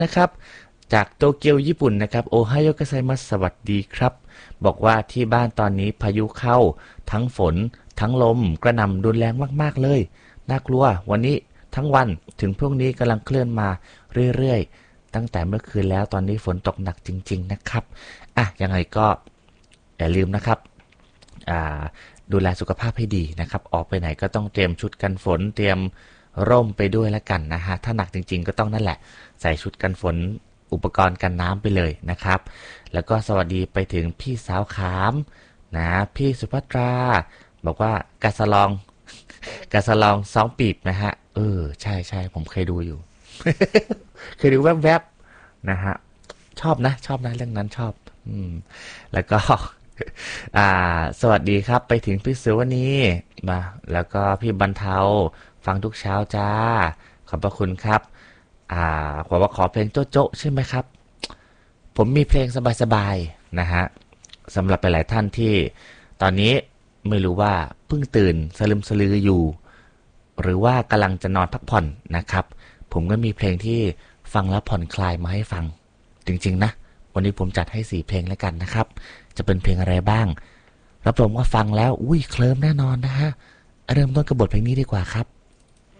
นะครับจากโตเกียวญี่ปุ่นนะครับโอไฮโอไกไซมัสสวัสดีครับบอกว่าที่บ้านตอนนี้พายุเข้าทั้งฝนทั้งลมกระหน่ำรุนแรงมากๆเลยน่ากลัววันนี้ทั้งวันถึงพรุ่งนี้กำลังเคลื่อนมาเรื่อยๆตั้งแต่เมื่อคืนแล้วตอนนี้ฝนตกหนักจริงๆนะครับยังไงก็อย่าลืมนะครับอ่าดูแลสุขภาพให้ดีนะครับออกไปไหนก็ต้องเตรียมชุดกันฝนเตรียมร่มไปด้วยแล้วกันนะฮะถ้าหนักจริงๆก็ต้องนั่นแหละใส่ชุดกันฝนอุปกรณ์กันน้ำไปเลยนะครับแล้วก็สวัสดีไปถึงพี่สาวขามนะพี่สุภัตราบอกว่ากาสะลองกาสะลองสองปีบนะฮะใช่ใช่ผมเคยดูอยู่เคยดูแวบๆนะฮะชอบนะเรื่องนั้นชอบแล้วก็ สวัสดีครับไปถึงพี่สุวรรณีมาแล้วก็พี่บรรเทาฟังทุกเช้าจ้าขอบพระคุณครับบอกว่าขอเพลงโจ๊ะโจ๊ะใช่ไหมครับผมมีเพลงสบายๆนะฮะสำหรับหลายๆท่านที่ตอนนี้ไม่รู้ว่าเพิ่งตื่นสลึมสลืออยู่หรือว่ากำลังจะนอนพักผ่อนนะครับผมก็มีเพลงที่ฟังแล้วผ่อนคลายมาให้ฟังจริงๆนะวันนี้ผมจัดให้4เพลงแล้วกันนะครับจะเป็นเพลงอะไรบ้างรับรองว่าฟังแล้วอุ้ยเคลิ้มแน่นอนนะฮะเริ่มต้นกับบทเพลงนี้ดีกว่าครับ